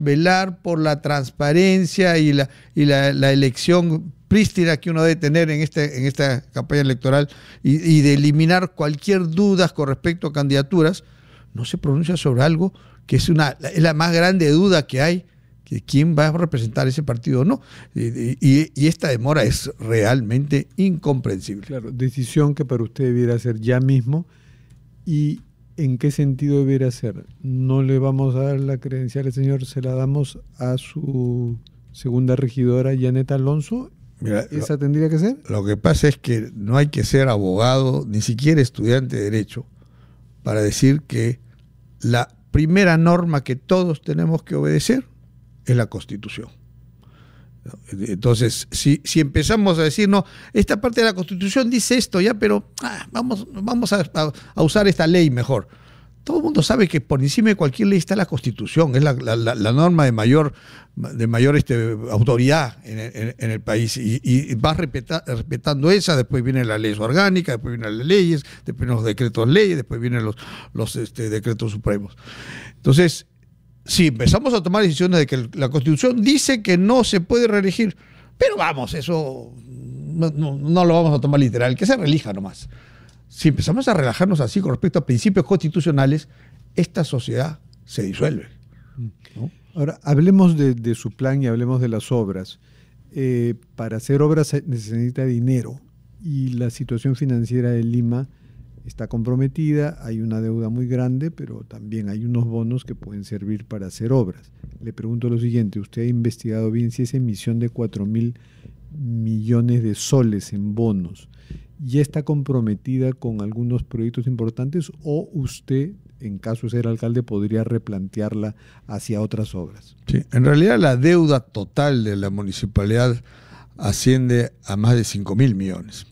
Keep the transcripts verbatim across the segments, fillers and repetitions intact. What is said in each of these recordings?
velar por la transparencia y la, y la, la elección prístina que uno debe tener en, este, en esta campaña electoral y, y de eliminar cualquier duda con respecto a candidaturas, no se pronuncia sobre algo que es, una, es la más grande duda que hay, de quién va a representar ese partido o no. Y, y, y esta demora es realmente incomprensible. Claro, decisión que para usted debiera ser ya mismo. ¿Y en qué sentido debiera ser? No le vamos a dar la credencial al señor, se la damos a su segunda regidora, Janet Alonso. Mira, ¿Esa lo, tendría que ser? Lo que pasa es que no hay que ser abogado, ni siquiera estudiante de Derecho, para decir que la primera norma que todos tenemos que obedecer es la Constitución. Entonces, si, si empezamos a decir, no, esta parte de la Constitución dice esto ya, pero ah, vamos, vamos a, a, a usar esta ley mejor. Todo el mundo sabe que por encima de cualquier ley está la Constitución, es la, la, la norma de mayor, de mayor este, autoridad en, en, en el país, y, y vas respeta, respetando esa, después viene la ley orgánica, después vienen las leyes, después vienen los decretos leyes, después vienen los, los este, decretos supremos. Entonces, si empezamos a tomar decisiones de que la Constitución dice que no se puede reelegir, pero vamos, eso no, no, no lo vamos a tomar literal, que se reelija nomás. Si empezamos a relajarnos así con respecto a principios constitucionales, esta sociedad se disuelve, ¿no? Ahora, hablemos de, de su plan y hablemos de las obras. Eh, para hacer obras se necesita dinero y la situación financiera de Lima está comprometida, hay una deuda muy grande, pero también hay unos bonos que pueden servir para hacer obras. Le pregunto lo siguiente, ¿usted ha investigado bien si esa emisión de cuatro mil millones de soles en bonos ya está comprometida con algunos proyectos importantes o usted, en caso de ser alcalde, podría replantearla hacia otras obras? Sí, en realidad la deuda total de la municipalidad asciende a más de cinco mil millones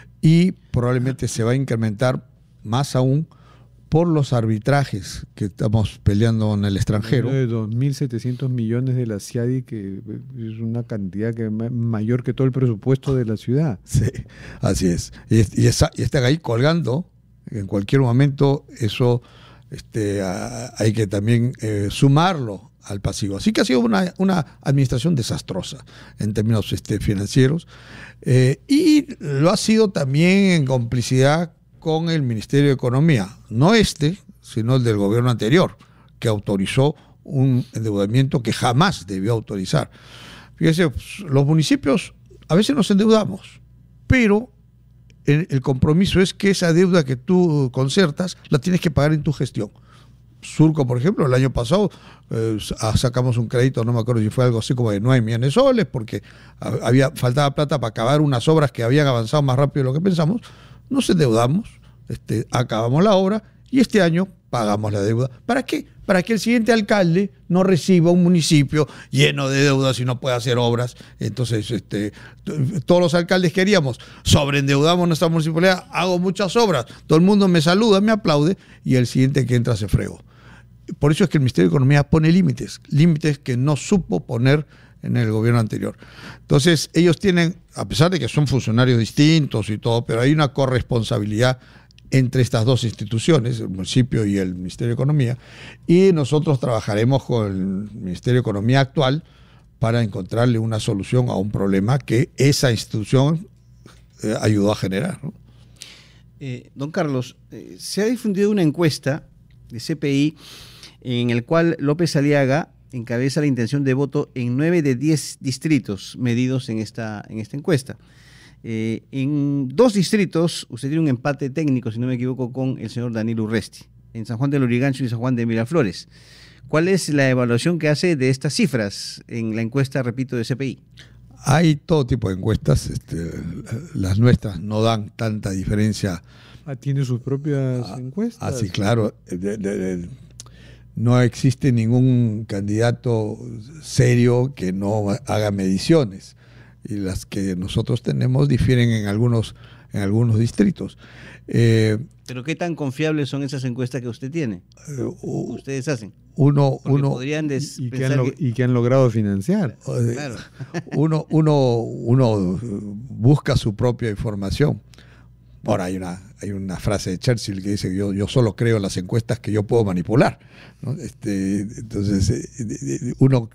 y probablemente se va a incrementar más aún por los arbitrajes que estamos peleando en el extranjero. De dos mil setecientos millones de la CIADI, que es una cantidad que es mayor que todo el presupuesto de la ciudad. Sí, así es. Y, y, esa, y están ahí colgando, en cualquier momento eso este, a, hay que también eh, sumarlo al pasivo. Así que ha sido una, una administración desastrosa en términos este, financieros eh, y lo ha sido también en complicidad con el Ministerio de Economía, no este, sino el del gobierno anterior, que autorizó un endeudamiento que jamás debió autorizar. Fíjese, los municipios a veces nos endeudamos, pero el, el compromiso es que esa deuda que tú concertas la tienes que pagar en tu gestión. Surco, por ejemplo, el año pasado eh, sacamos un crédito, no me acuerdo si fue algo así como de nueve millones de soles, porque había, faltaba plata para acabar unas obras que habían avanzado más rápido de lo que pensamos. Nos endeudamos, este, acabamos la obra y este año pagamos la deuda. ¿Para qué? Para que el siguiente alcalde no reciba un municipio lleno de deudas y no pueda hacer obras. Entonces, este, todos los alcaldes queríamos, sobreendeudamos nuestra municipalidad, hago muchas obras, todo el mundo me saluda, me aplaude y el siguiente que entra se fregó. Por eso es que el Ministerio de Economía pone límites, límites que no supo poner en el gobierno anterior. Entonces, ellos tienen, a pesar de que son funcionarios distintos y todo, pero hay una corresponsabilidad entre estas dos instituciones, el municipio y el Ministerio de Economía, y nosotros trabajaremos con el Ministerio de Economía actual para encontrarle una solución a un problema que esa institución eh, ayudó a generar, ¿no? Eh, don Carlos, eh, se ha difundido una encuesta de C P I en el cual López Aliaga encabeza la intención de voto en nueve de diez distritos medidos en esta, en esta encuesta. Eh, en dos distritos usted tiene un empate técnico, si no me equivoco, con el señor Daniel Urresti, en San Juan de Lurigancho y San Juan de Miraflores. ¿Cuál es la evaluación que hace de estas cifras en la encuesta, repito, de C P I? Hay todo tipo de encuestas, este, las nuestras no dan tanta diferencia. Ah, ¿tiene sus propias ah, encuestas? Ah, sí, claro. De, de, de, no existe ningún candidato serio que no haga mediciones. Y las que nosotros tenemos difieren en algunos, en algunos distritos. Eh, ¿Pero qué tan confiables son esas encuestas que usted tiene? Uh, ¿Ustedes hacen? Uno, uno, podrían des y, que han que... y que han logrado financiar. Claro. Uno, uno, uno busca su propia información. Ahora hay una, hay una frase de Churchill que dice que yo, yo solo creo en las encuestas que yo puedo manipular, ¿no? Este, entonces, uno